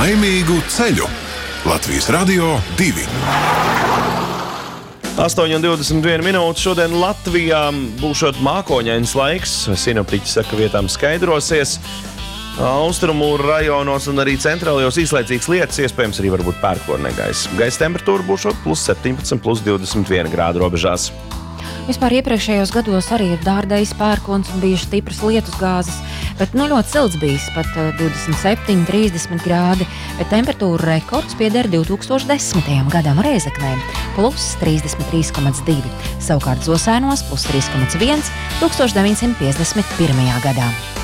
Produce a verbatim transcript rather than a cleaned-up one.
Laimīgu ceļu! Latvijas Radio divi. astoņi un divdesmit viena minūte. Šodien Latvijā būšot mākoņains laiks. Sinoptiķi saka, vietām skaidrosies. Austrumu rajonos un arī centrālajos īslaicīgas lietas, iespējams arī varbūt pērkona gaisa. Gaisa temperatūra būšot plus septiņpadsmit, plus divdesmit viena grādu robežās. Vispār iepriekšējos gados arī ir dārdējis pērkons un bijuši stipras lietus gāzes, bet nu ļoti silts bijis, pat divdesmit septiņi, trīsdesmit grādi, bet temperatūra rekords pieder divi tūkstoši desmitajam gadam Rēzeknē, plus trīsdesmit trīs komats divi, savukārt Zosēnos plus trīs komats viens tūkstoš deviņsimt piecdesmit pirmajā gadā.